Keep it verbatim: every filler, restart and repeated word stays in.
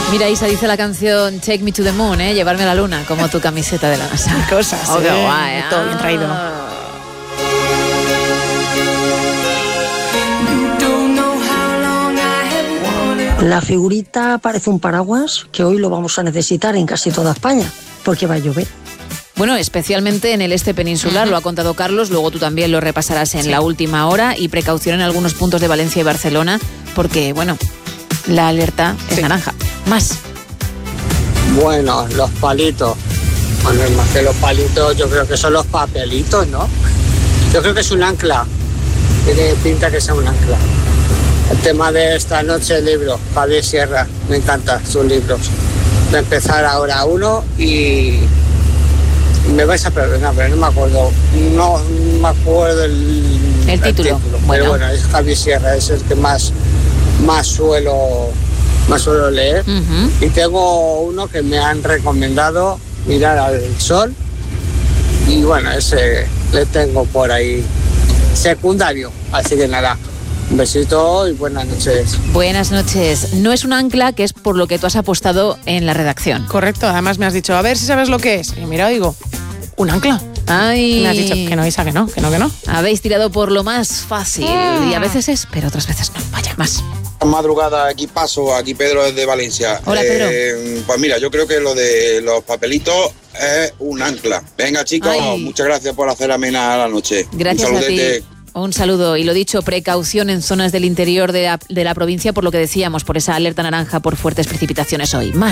Mira, Isa dice la canción Take Me to the Moon, ¿eh? Llevarme a la luna, como tu camiseta de la NASA. Cosas, oh, ¿eh? Qué guay, todo bien traído. La figurita parece un paraguas que hoy lo vamos a necesitar en casi toda España, porque va a llover. Bueno, especialmente en el este peninsular, uh-huh. Lo ha contado Carlos, luego tú también lo repasarás en sí. La última hora, y precaución en algunos puntos de Valencia y Barcelona, porque, bueno, la alerta es sí. naranja. Más. Bueno, los palitos. Bueno, más que los palitos, yo creo que son los papelitos, ¿no? Yo creo que es un ancla. Tiene pinta que sea un ancla. El tema de esta noche, el libro, Javier Sierra, me encanta sus libros. Voy a empezar ahora uno y me vais a perdonar, pero no me acuerdo, no me acuerdo el, el, el título. título. Bueno. Pero bueno, es Javier Sierra, es el que más, más suelo, más suelo leer. Uh-huh. Y tengo uno que me han recomendado, Mirar al Sol, y bueno, ese le tengo por ahí secundario, así que nada. Un besito y buenas noches. Buenas noches. No es un ancla, que es por lo que tú has apostado en la redacción. Correcto, además me has dicho, a ver si sabes lo que es. Y mira, digo, un ancla. Ay. Y me has dicho que no, Isa, que no, que no, que no. Habéis tirado por lo más fácil. Ah. Y a veces es, pero otras veces no. Vaya, más. Madrugada, aquí paso, aquí Pedro desde Valencia. Hola, Pedro. Eh, pues mira, yo creo que lo de los papelitos es un ancla. Venga, chicos, Ay. muchas gracias por hacer amena la noche. Gracias a ti. Un saludo. Y lo dicho, precaución en zonas del interior de la, de la provincia, por lo que decíamos, por esa alerta naranja por fuertes precipitaciones hoy. Más.